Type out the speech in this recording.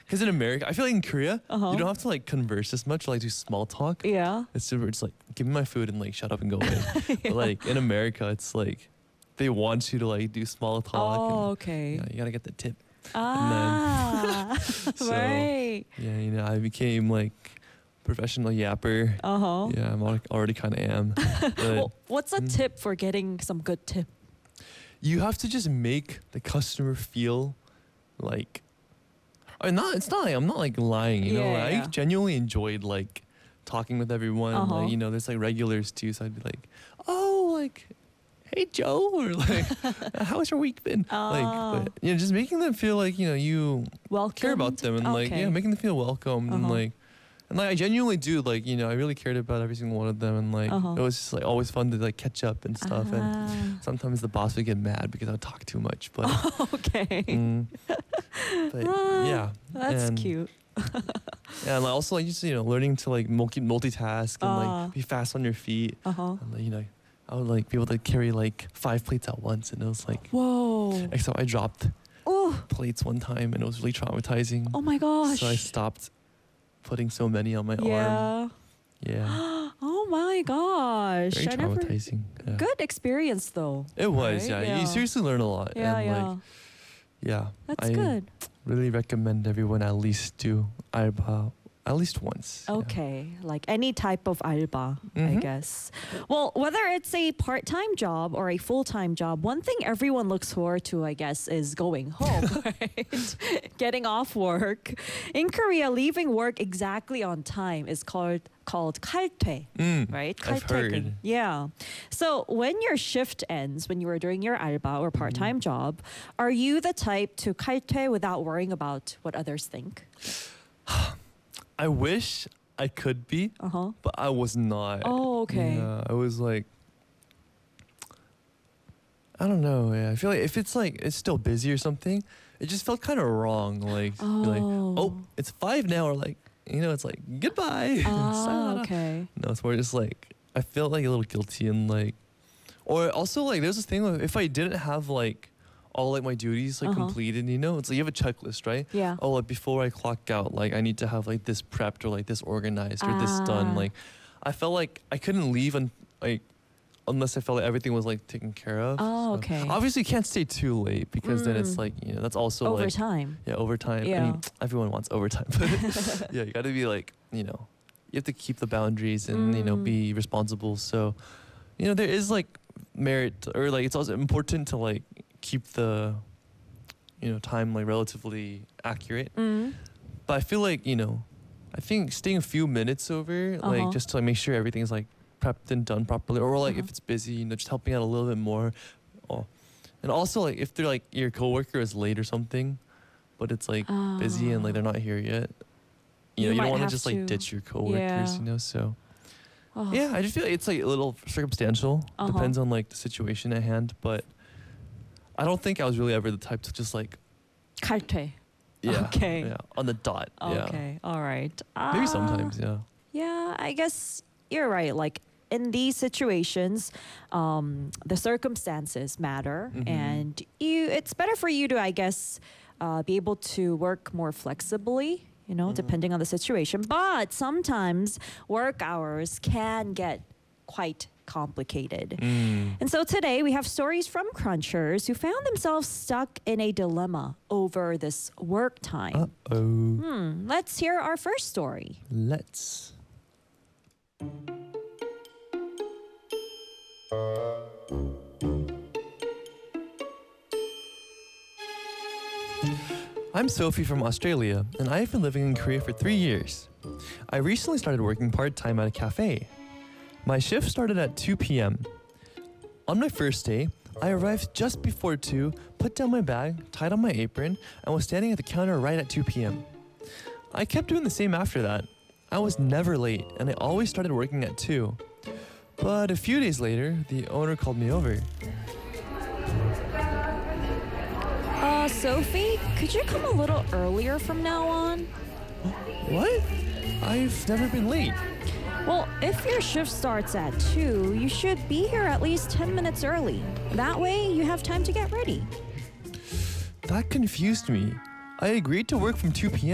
Because in America, I feel like in Korea, Uh-huh. you don't have to like converse as much, or, like do small talk. Yeah. It's super. It's like give me my food and like shut up and go away. But like in America, it's like they want you to like do small talk. Oh, And, okay. you know, you gotta get the tip. Ah, So, right. Yeah, you know, I became like professional yapper. Uh-huh. Yeah, already kind of am. But Well, what's a Mm. tip for getting some good tip? you have to just make the customer feel like. I mean, it's not like I'm not like lying. You know, Yeah, I yeah. genuinely enjoyed like talking with everyone. Uh-huh. Like, you know, there's like regulars too, so I'd be like, oh, like, hey Joe, or like, how's your week been? Ah. Like, but you know, just making them feel like you know you Welcome. care about them and like yeah, making them feel welcome and Uh-huh. like. And like I genuinely do like you know I really cared about every single one of them and like Uh-huh. it was just like always fun to like catch up and stuff and Ah. sometimes the boss would get mad because I would talk too much but Okay. but Ah, yeah That's and, cute. and like, also like just you know learning to like multitask and Ah. like be fast on your feet Uh-huh. and like, you know I would like be able to carry like 5 plates at once and it was like Whoa. except I dropped Oh. plates one time and it was really traumatizing Oh my gosh. so I stopped putting so many on my arm Yeah. yeah Oh my gosh. very I never. traumatizing yeah. Good experience though. It was, Right? yeah. Yeah. You seriously learn a lot. Yeah, and yeah. like yeah. That's I good. really recommend everyone at least do alba at least once. yeah. Okay, like any type of alba, I Mhm. guess. Well, whether it's a part-time job or a full-time job, one thing everyone looks forward to, I guess, is going home, right? Getting off work. In Korea, leaving work exactly on time is called 칼퇴. Right? I've 칼퇴근. heard. Yeah. So when your shift ends, when you were doing your alba or part-time job, are you the type to 칼퇴 without worrying about what others think? I wish I could be, Uh-huh. but I was not. Oh, okay. Yeah, I was like I don't know, yeah. I feel like if it's like it's still busy or something, it just felt kind of wrong. Like, be like, oh, it's 5 now, or like, you know, it's like goodbye. Ah, Sayonara. okay. No, it's more just like I felt like a little guilty and like, or also like there's this thing like, if I didn't have like all like my duties like Uh-huh. completed, you know, it's like you have a checklist, right? Yeah. Oh, like before I clock out, like I need to have like this prepped or like this organized or this done. Ah. Like, I felt like I couldn't leave like unless I felt like everything was like taken care of. Oh, So, okay. Obviously, you can't stay too late because then it's Mm. like you know that's also like Overtime. yeah overtime. I Yeah. mean, everyone wants overtime, but yeah, you got to be like you know you have to keep the boundaries and you know Mm. be responsible. So you know there is like merit or like it's also important to like keep the you know time like relatively accurate. Mm. But I feel like you know I think staying a few minutes over Uh-huh. like just to like, make sure everything's like prepped and done properly, or like if Uh-huh. it's busy, you know, just helping out a little bit more. Oh, and also like if they're like your coworker is late or something, but it's like busy and like they're not here yet. You know, you might don't want to have just like to- ditch your coworkers, Yeah. you know. So Oh. yeah, I just feel like it's like a little circumstantial. Uh-huh. Depends on like the situation at hand, but I don't think I was really ever the type to just like 칼퇴. yeah, Okay. yeah, on the dot. Yeah, Okay. All right. maybe sometimes. Yeah. Yeah, I guess you're right. Like in these situations, the circumstances matter, Mhm. and it's better for you to, I guess, be able to work more flexibly. You know, depending on the situation. But sometimes work hours can get quite complicated. And so today we have stories from Crunchers who found themselves stuck in a dilemma over this work time. Oh, Let's hear our first story. let's. I'm Sophie from Australia, and I've been living in Korea for 3 years. I recently started working part-time at a cafe. My shift started at 2 p.m. On my first day, I arrived just before 2, put down my bag, tied on my apron, and was standing at the counter right at 2 p.m. I kept doing the same after that. I was never late, and I always started working at 2. But a few days later, the owner called me over. Sophie, could you come a little earlier from now on? What? I've never been late. Well, if your shift starts at 2, you should be here at least 10 minutes early. That way, you have time to get ready. That confused me. I agreed to work from 2 p.m.